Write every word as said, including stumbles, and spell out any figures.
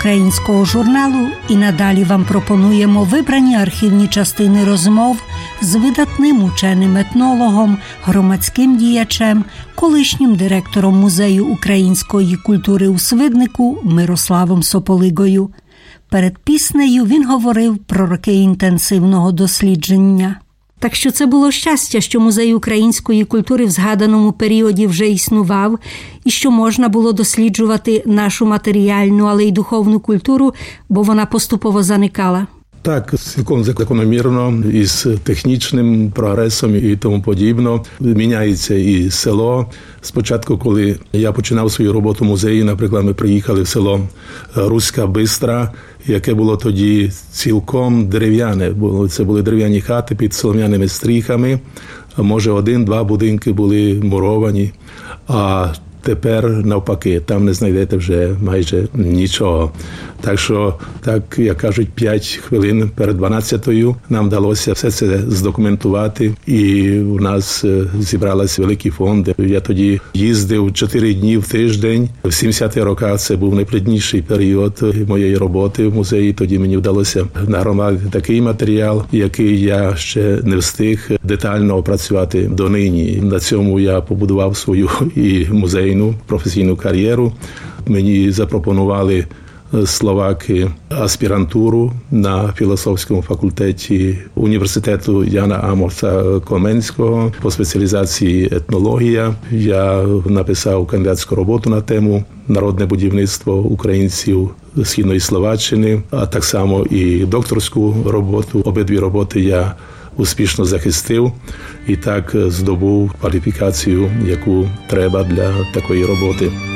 українського журналу і надалі вам пропонуємо вибрані архівні частини розмов з видатним ученим-етнологом, громадським діячем, колишнім директором Музею української культури у Свиднику Мирославом Сополигою. Перед піснею він говорив про роки інтенсивного дослідження. Так що це було щастя, що Музей української культури в згаданому періоді вже існував і що можна було досліджувати нашу матеріальну, але й духовну культуру, бо вона поступово заникала. Так, цілком закономірно, із технічним прогресом і тому подібно. Міняється і село. Спочатку, коли я починав свою роботу в музеї, наприклад, ми приїхали в село Руська Бистра, яке було тоді цілком дерев'яне. Це були дерев'яні хати під солом'яними стріхами. Може, один-два будинки були муровані, а тепер навпаки, там не знайдете вже майже нічого. Так що, так, як кажуть, п'ять хвилин перед дванадцятою нам вдалося все це здокументувати, і у нас зібралися великі фонди. Я тоді їздив чотири дні в тиждень. В сімдесятих роках це був найплідніший період моєї роботи в музеї. Тоді мені вдалося нагромадити такий матеріал, який я ще не встиг детально опрацювати донині. На цьому я побудував свою і музейну професійну кар'єру. Мені запропонували словаки аспірантуру на філософському факультеті університету Яна Амоса Коменського по спеціалізації етнологія. Я написав кандидатську роботу на тему «Народне будівництво українців Східної Словаччини», а так само і докторську роботу. Обидві роботи я успішно захистив і так здобув кваліфікацію, яку треба для такої роботи.